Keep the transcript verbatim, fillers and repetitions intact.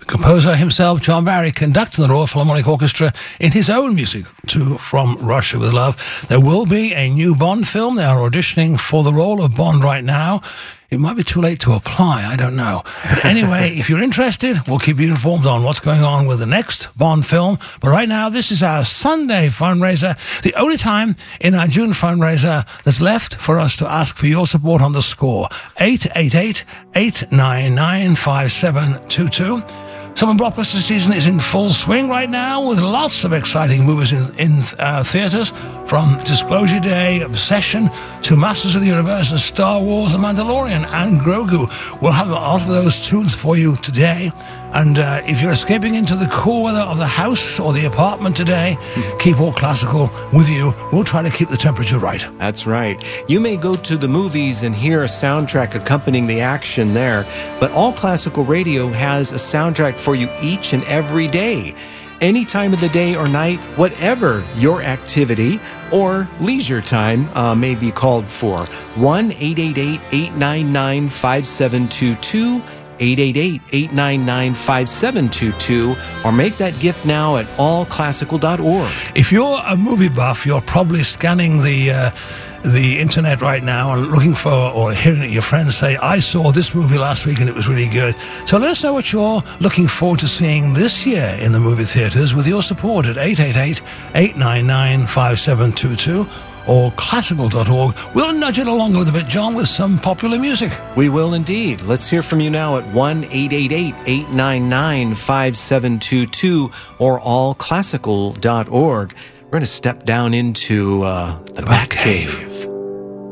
composer himself, John Barry, conducting the Royal Philharmonic Orchestra in his own music to From Russia with Love. There will be a new Bond film. They are auditioning for the role of Bond right now. It might be too late to apply, I don't know. But anyway, if you're interested, we'll keep you informed on what's going on with the next Bond film. But right now, this is our Sunday fundraiser, the only time in our June fundraiser that's left for us to ask for your support on the score. eight eight eight, eight nine nine, five seven two two. Summer blockbuster season is in full swing right now with lots of exciting movies in, in uh, theatres, from Disclosure Day, Obsession, to Masters of the Universe and Star Wars, The Mandalorian and Grogu. We'll have a lot of those tunes for you today. And uh, if you're escaping into the cool weather of the house or the apartment today, keep All Classical with you. We'll try to keep the temperature right. That's right. You may go to the movies and hear a soundtrack accompanying the action there, but All Classical Radio has a soundtrack for you each and every day. Any time of the day or night, whatever your activity or leisure time uh, may be called for. one eight eight eight, eight nine nine, five seven two two. eight eight eight, eight nine nine, five seven two two, or make that gift now at all classical dot org. If you're a movie buff, you're probably scanning the uh, the internet right now and looking for or hearing your friends say, I saw this movie last week and it was really good. So let us know what you're looking forward to seeing this year in the movie theaters with your support at eight eight eight, eight nine nine, five seven two two. or classical dot org. We'll nudge it along a little bit, John, with some popular music. We will indeed. Let's hear from you now at one eight eight eight, eight nine nine, five seven two two or all classical dot org. We're going to step down into uh, the, the Batcave.